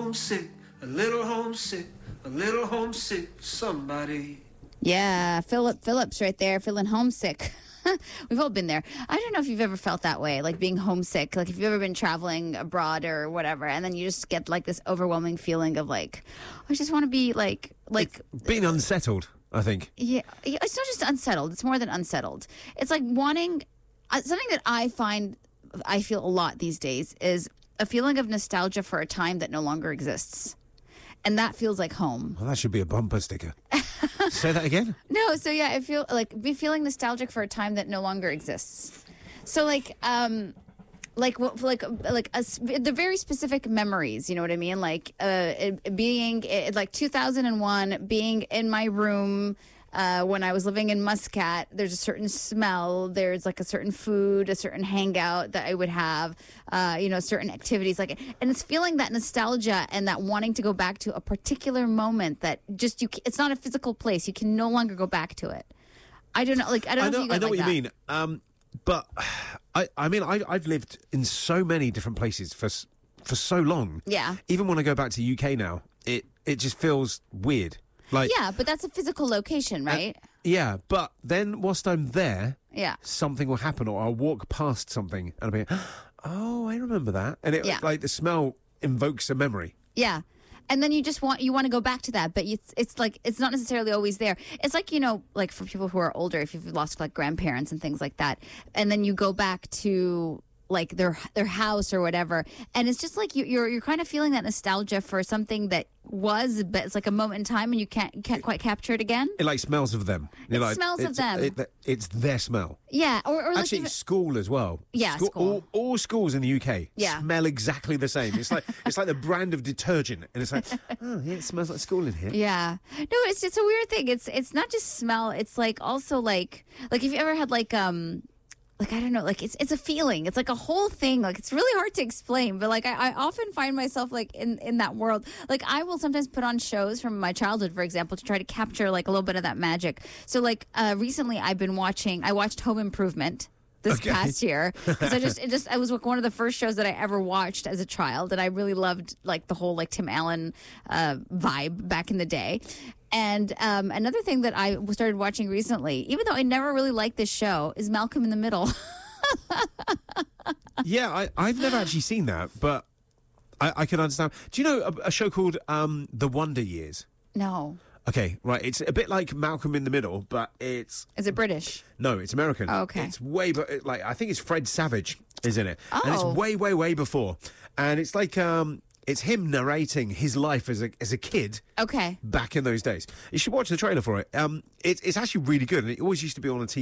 homesick, a little homesick, a little homesick, somebody. Yeah, Phillips right there, feeling homesick. We've all been there. I don't know if you've ever felt that way, like being homesick. Like if you've ever been traveling abroad or whatever, and then you just get like this overwhelming feeling of like, I just want to be like being unsettled, I think. Yeah, it's not just unsettled. It's more than unsettled. It's like wanting something that I feel a lot these days is a feeling of nostalgia for a time that no longer exists. And that feels like home. Well, that should be a bumper sticker. Say that again? No, so yeah, I feel like feeling nostalgic for a time that no longer exists. So the very specific memories, you know what I mean? Like being like 2001, being in my room when I was living in Muscat. There's a certain smell. There's like a certain food, a certain hangout that I would have. Certain activities and it's feeling that nostalgia and that wanting to go back to a particular moment that just it's not a physical place. You can no longer go back to it. I don't know. Like I don't know. If you I know like what that. you mean. But I've lived in so many different places for so long. Yeah. Even when I go back to UK now, it just feels weird. Like Yeah, but that's a physical location, right? Yeah, but then whilst I'm there, Yeah. something will happen, or I'll walk past something and I'll be, oh, I remember that, and like the smell invokes a memory. Yeah. And then you want to go back to that, but it's like it's not necessarily always there. It's like, like for people who are older, if you've lost like grandparents and things like that, and then you go back to like their house or whatever, and it's just like you're kind of feeling that nostalgia for something that was, but it's like a moment in time, and you can't quite capture it again. It like smells of them. Smells of them. It's their smell. Yeah, or like actually, school as well. Yeah, school. All schools in the UK Yeah. smell exactly the same. It's like the brand of detergent, and it's like, oh yeah, it smells like school in here. Yeah. No, it's a weird thing. It's not just smell. It's like also like if you ever had like I don't know, like it's a feeling. It's like a whole thing. Like it's really hard to explain, but like I often find myself like in that world. Like I will sometimes put on shows from my childhood, for example, to try to capture like a little bit of that magic. So like recently I watched Home Improvement this past year because it was like one of the first shows that I ever watched as a child, and I really loved like the whole like Tim Allen vibe back in the day. And another thing that I started watching recently, even though I never really liked this show, is Malcolm in the Middle. Yeah, I've never actually seen that, but I can understand. Do you know a show called The Wonder Years? No. Okay, right. It's a bit like Malcolm in the Middle, but it's... Is it British? No, it's American. Oh, okay. It's way... Like, I think it's Fred Savage is in it. Oh. And it's way, way, way before. And it's like... It's him narrating his life as a kid. Okay. Back in those days. You should watch the trailer for it. It's actually really good, and it always used to be on a TV.